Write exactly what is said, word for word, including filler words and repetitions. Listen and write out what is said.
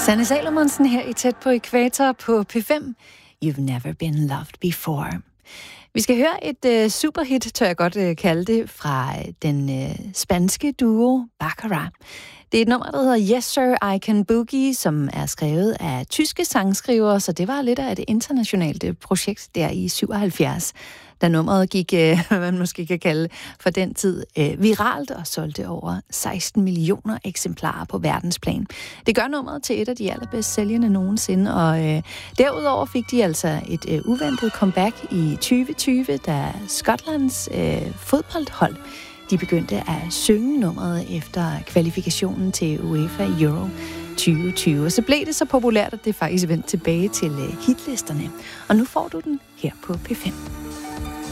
Sanne Salomonsen her i Tæt på Ækvator på P fem. You've never been loved before. Vi skal høre et uh, superhit, tør jeg godt uh, kalde det, fra uh, den uh, spanske duo Baccarat. Det er et nummer, der hedder Yes Sir, I Can Boogie, som er skrevet af tyske sangskrivere, så det var lidt af et internationalt projekt der i syvoghalvfjerds, da nummeret gik, uh, hvad man måske kan kalde for den tid, uh, viralt og solgte over seksten millioner eksemplarer på verdensplan. Det gør nummeret til et af de allerbedst sælgende nogensinde, og uh, derudover fik de altså et uh, uventet comeback i tyve tyve, da Skotlands uh, fodboldhold de begyndte at synge nummeret efter kvalifikationen til UEFA Euro tyve tyve. Og så blev det så populært, at det faktisk vendte tilbage til hitlisterne. Og nu får du den her på P fem.